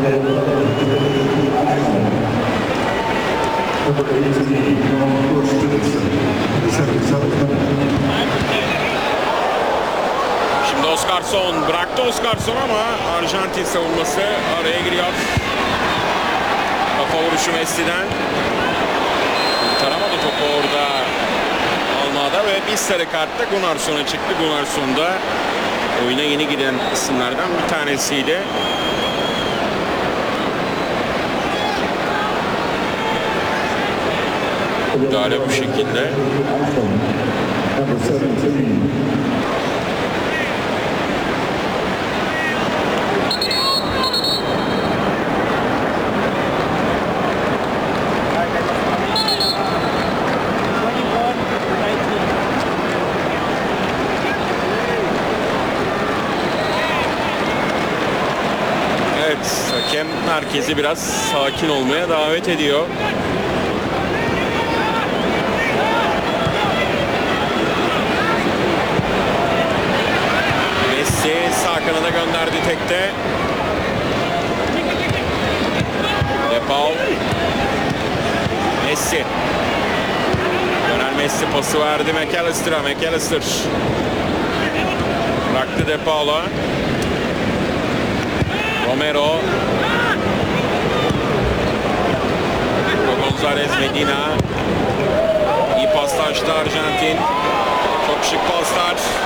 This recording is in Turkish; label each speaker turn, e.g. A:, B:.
A: Şimdi Oscarson bıraktı Oscarson ama Arjantin savunması araya giriyor. Kafa vuruşu Messi'den. Kurtaramadı topu orada Almada ve bir sarı kartla Gunnarsson'a çıktı. Gunnarsson da oyuna yeni giren isimlerden bir tanesiydi. Müdahale bu şekilde. Evet, hakem herkesi biraz sakin olmaya davet ediyor. Messi sağ kanada gönderdi tekte. De Paul. Messi. Lionel Messi pası verdi McAllister'a. McAllister bıraktı De Paul'a. Romero. González Medina. İyi paslaştı Arjantin. Çok şık paslar.